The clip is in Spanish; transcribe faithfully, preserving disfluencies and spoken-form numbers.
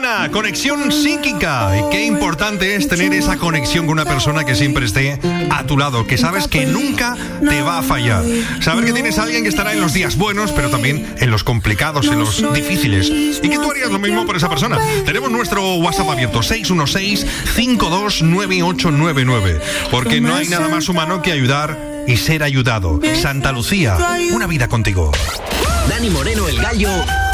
mañana, conexión psíquica. Y qué importante es tener esa conexión con una persona que siempre esté a tu lado, que sabes que nunca te va a fallar. Saber que tienes a alguien que estará en los días buenos, pero también en los complicados, en los difíciles. Y que tú harías lo mismo por esa persona. Tenemos nuestro WhatsApp abierto, seis uno seis, cinco dos nueve ocho nueve nueve. Porque no hay nada más humano que ayudar y ser ayudado. Santa Lucía, una vida contigo. Dani Moreno, el Gallo,